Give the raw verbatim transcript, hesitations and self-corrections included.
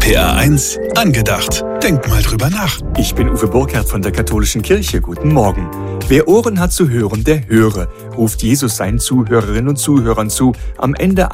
P R eins angedacht. Denk mal drüber nach. Ich bin Uwe Burkhardt von der Katholischen Kirche. Guten Morgen. Wer Ohren hat zu hören, der höre, ruft Jesus seinen Zuhörerinnen und Zuhörern zu am Ende